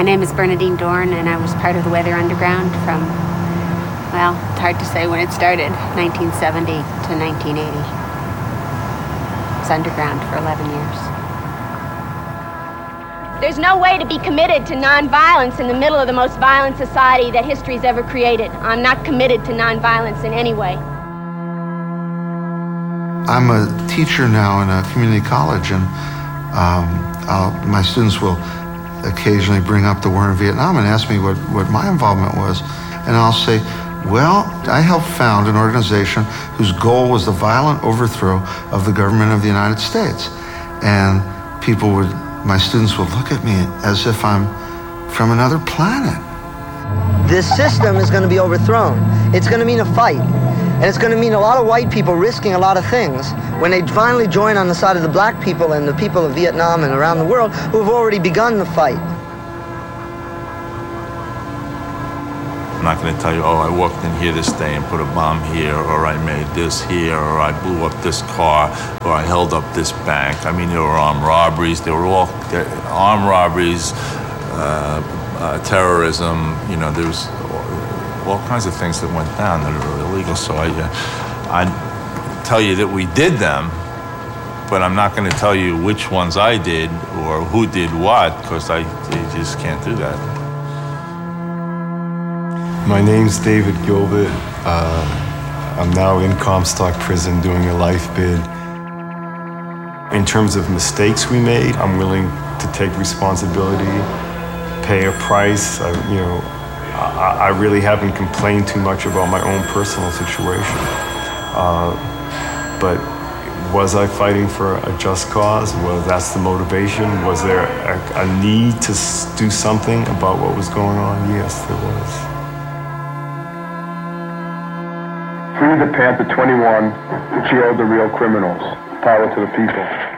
My name is Bernadine Dorn, and I was part of the Weather Underground from, well, it's hard to say when it started, 1970 to 1980. It was underground for 11 years. There's no way to be committed to nonviolence in the middle of the most violent society that history's ever created. I'm not committed to nonviolence in any way. I'm a teacher now in a community college, and my students will occasionally bring up the war in Vietnam and ask me what my involvement was. And I'll say, well, I helped found an organization whose goal was the violent overthrow of the government of the United States. And my students would look at me as if I'm from another planet. This system is going to be overthrown. It's going to mean a fight. And it's going to mean a lot of white people risking a lot of things when they finally join on the side of the black people and the people of Vietnam and around the world who have already begun the fight. I'm not going to tell you, oh, I walked in here this day and put a bomb here, or I made this here, or I blew up this car, or I held up this bank. I mean, there were armed robberies. There were all armed robberies, terrorism. You know, there was all kinds of things that went down that are illegal. So I tell you that we did them, but I'm not going to tell you which ones I did or who did what, because you just can't do that. My name's David Gilbert. I'm now in Comstock Prison doing a life bid. In terms of mistakes we made, I'm willing to take responsibility, pay a price. I really haven't complained too much about my own personal situation. But was I fighting for a just cause? Well, that's the motivation. Was there a need to do something about what was going on? Yes, there was. Free the Panther 21, jail the real criminals. Power to the people.